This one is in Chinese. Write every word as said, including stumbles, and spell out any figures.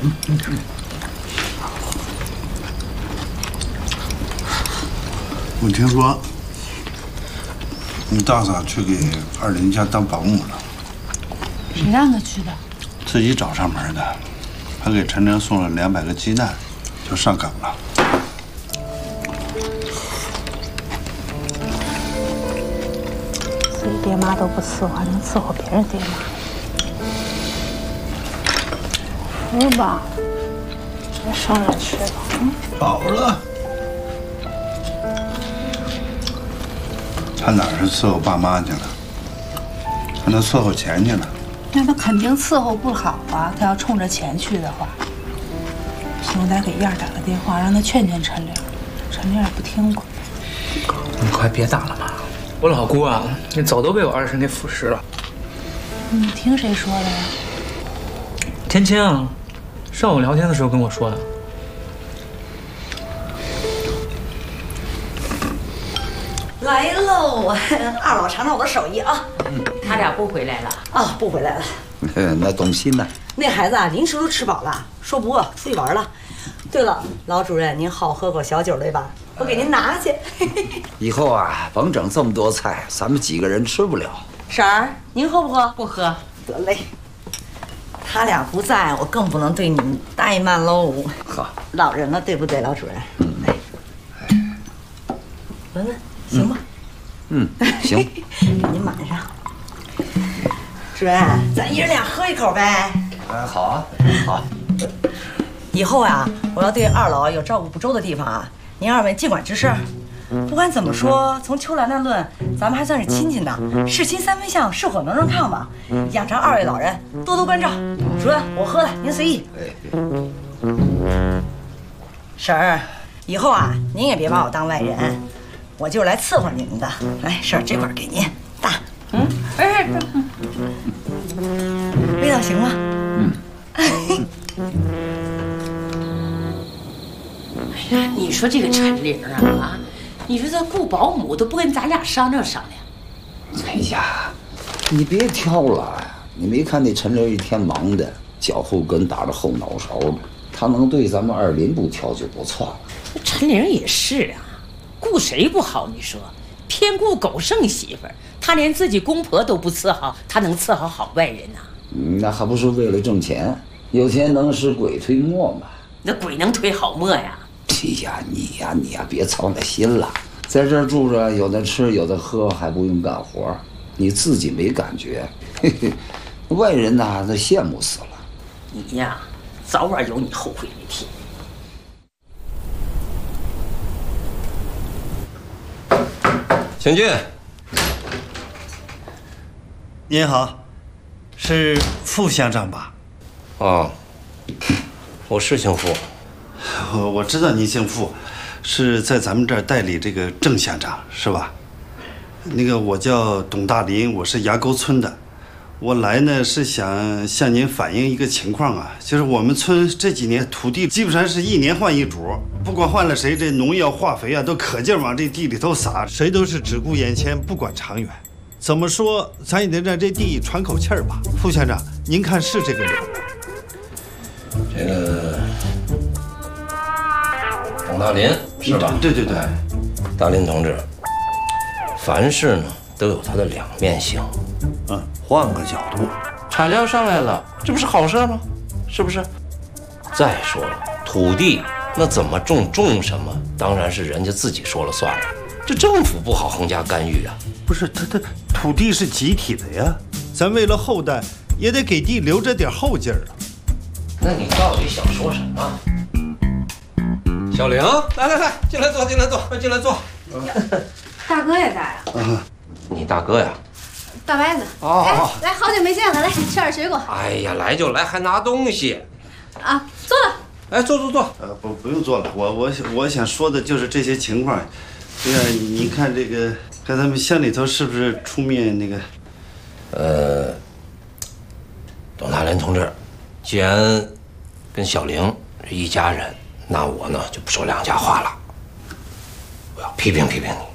我听说你大嫂去给二林家当保姆了， 谁让她去的？ 自己找上门的，还给陈玲送了两百个鸡蛋，就上岗了。 自己爹妈都不伺候，还能伺候别人爹妈？吃吧，别生着吃吧。嗯， 饱了。他哪是伺候爸妈去了？他那伺候钱去了。 那他肯定伺候不好啊！他要冲着钱去的话，我得给燕儿打个电话，让他劝劝陈玲。陈玲也不听我。 你快别打了嘛！我老姑啊，那早都被我二婶给腐蚀了。 你听谁说的呀？ 天青啊，上午聊天的时候跟我说的。 来喽，二老尝尝我的手艺啊！ 嗯，他俩不回来了啊，不回来了。 那动心呢？ 那孩子啊，临时都吃饱了，说不饿，出去玩了。对了，老主任，您好喝口小酒对吧？我给您拿去。 以后啊，甭整这么多菜，咱们几个人吃不了。 婶儿，您喝不喝？ 不喝。 得嘞。他俩不在，我更不能对你们怠慢喽。 好， 老人了，对不对，老主任？嗯。来，闻闻。行吗？ 嗯，行， 给您满上。主任，咱爷俩喝一口呗。 哎，好啊，好。 以后啊，我要对二老有照顾不周的地方啊，您二位尽管吱声。不管怎么说，从秋兰那论，咱们还算是亲戚呢。事亲三分相，是火能上炕吧？养着二位老人，多多关照。主任，我喝了，您随意。婶儿，以后啊，您也别把我当外人。我就是来伺候你们的。来，婶儿，这块给您，大。嗯，哎，味道行吗？嗯。 哎呀，你说这个陈玲啊啊，你说这雇保姆都不跟咱俩商量商量。 哎呀，你别挑了，你没看那陈玲一天忙的，脚后跟打着后脑勺的，他能对咱们二林不挑就不错了。 陈玲也是啊。顾谁不好？你说，偏顾狗剩媳妇儿，他连自己公婆都不伺候，他能伺候好外人呐、啊？ 嗯，那还不是为了挣钱？有钱能使鬼推磨嘛？ 那鬼能推好磨呀？ 哎呀，你呀你呀，别操那心了，在这儿住着，有的吃，有的喝，还不用干活，你自己没感觉，嘿嘿，外人呐，那羡慕死了。 你呀，早晚有你后悔那天。 请进。 您好，是傅乡长吧？ 哦，我是姓傅。 我我知道您姓傅，是在咱们这儿代理这个郑乡长是吧？那个我叫董大林，我是崖沟村的。我来呢是想向您反映一个情况啊，就是我们村这几年土地基本上是一年换一主，不管换了谁，这农药化肥啊都可劲往这地里头撒，谁都是只顾眼前不管长远。怎么说，咱也得让这地喘口气儿吧。副乡长，您看是这个理吗？ 这个董大林是吧？ 对对对， 大林同志，凡事呢都有它的两面性。 嗯，换个角度， 产量上来了，这不是好事吗？是不是？再说了，土地那怎么种种什么，当然是人家自己说了算了，这政府不好横加干预啊。 不是，他他土地是集体的呀，咱为了后代也得给地留着点后劲儿啊。 那你到底想说什么？小玲，来来来，进来坐，进来坐，快进来坐。 大哥也在啊？ 啊，你大哥呀？ 大白子。 哦， 哎，来，好久没见了，来吃点水果。 哎呀，来就来，还拿东西。 啊，坐了。 哎，坐坐坐。 呃，不，不用坐了。我我我想说的就是这些情况。对呀，你看这个，看咱们乡里头是不是出面那个？ 呃，董大林同志，既然跟小玲是一家人，那我呢就不说两家话了。我要批评批评你。